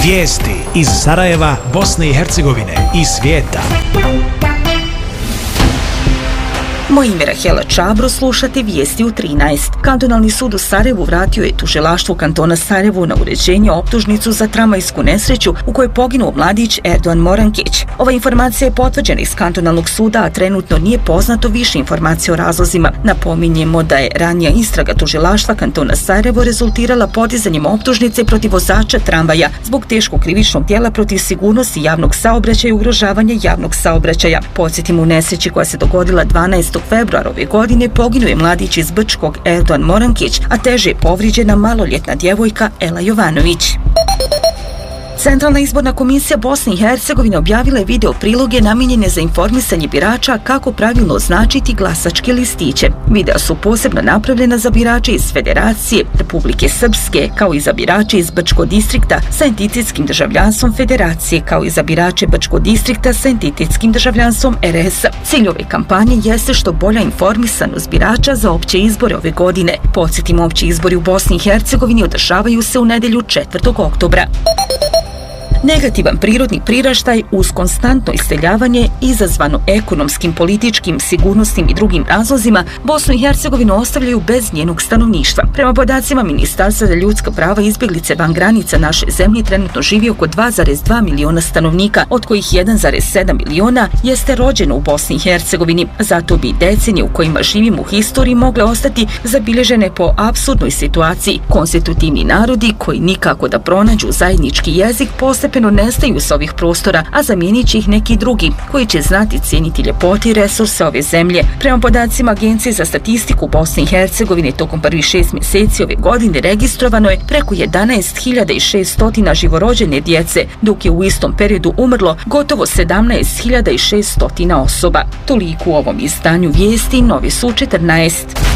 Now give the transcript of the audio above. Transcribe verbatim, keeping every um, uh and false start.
Vijesti iz Sarajeva, Bosne i Hercegovine i svijeta. Moje ime je Rahela Čabro, slušate Vijesti u trinaest. Kantonalni sud u Sarajevu vratio je tužilaštvu kantona Sarajevo na uređenje optužnicu za tramvajsku nesreću u kojoj je poginuo mladić Erdogan Morankić. Ova informacija je potvrđena iz kantonalnog suda, a trenutno nije poznato više informacija o razlozima. Napominjemo da je ranija istraga tužilaštva kantona Sarajevo rezultirala podizanjem optužnice protiv vozača tramvaja zbog teškog krivičnog djela protiv sigurnosti javnog saobraćaja i ugrožavanja javnog saobraćaja. Podsjetimo, u nesreći koja se dogodila dvanaestog februara ove godine poginuo je mladić iz Brčkog Erdogan Morankić, a teže je povrijeđena maloljetna djevojka Ela Jovanović. Centralna izborna komisija Bosne i Hercegovine objavila je video priloge namijenjene za informisanje birača kako pravilno označiti glasačke listiće. Videa su posebno napravljena za birače iz Federacije Republike Srpske, kao i za birače iz Brčkog distrikta sa entitetskim državljanstvom Federacije, kao i za birače Brčkog distrikta sa entitetskim državljanstvom R S-a. Cilj ove kampanje jeste što bolja informisanost birača za opće izbore ove godine. Podsjetimo, opći izbori u Bosni i Hercegovini održavaju se u nedjelju četvrtog oktobra. Negativan prirodni priraštaj uz konstantno iseljavanje izazvano ekonomskim, političkim, sigurnosnim i drugim razlozima Bosnu i Hercegovinu ostavljaju bez njenog stanovništva. Prema podacima Ministarstva za ljudska prava, izbjeglice van granica naše zemlje trenutno živi oko dva zarez dva miliona stanovnika, od kojih jedan zarez sedam miliona jeste rođeno u Bosni i Hercegovini. Zato bi decenije u kojima živimo u historiji mogle ostati zabilježene po apsurdnoj situaciji. Konstitutivni narodi koji nikako da pronađu zajednički jezik postepeno nestaju s ovih prostora, a zamijenit će ih neki drugi koji će znati cijeniti ljepote i resurse ove zemlje. Prema podacima Agencije za statistiku Bosne i Hercegovine, tokom prvih šest mjeseci ove godine registrovano je preko jedanaest hiljada šesto živorođene djece, dok je u istom periodu umrlo gotovo sedamnaest hiljada šesto osoba. Toliko u ovom izdanju vijesti, novi su četrnaest.